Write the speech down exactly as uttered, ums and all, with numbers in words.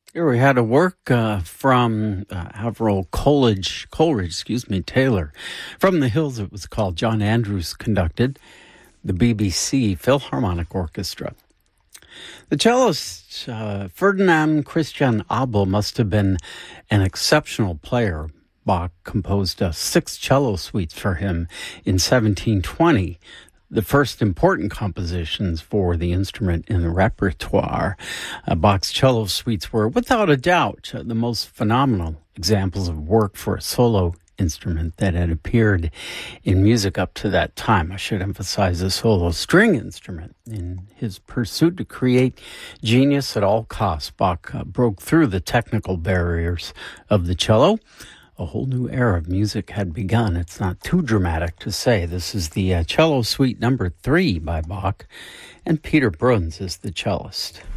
Here we had a work uh, from uh, Avril Coleridge, Coleridge, excuse me, Taylor. From the Hills, it was called. John Andrews conducted the B B C Philharmonic Orchestra. The cellist uh, Ferdinand Christian Abel must have been an exceptional player. Bach composed uh, six cello suites for him in seventeen twenty. The first important compositions for the instrument in the repertoire. Uh, Bach's cello suites were, without a doubt, uh, the most phenomenal examples of work for a solo instrument that had appeared in music up to that time. I should emphasize a solo string instrument. In his pursuit to create genius at all costs, Bach uh, broke through the technical barriers of the cello. A whole new era of music had begun. It's not too dramatic to say. This is the uh, cello suite number three by Bach, and Peter Bruns is the cellist.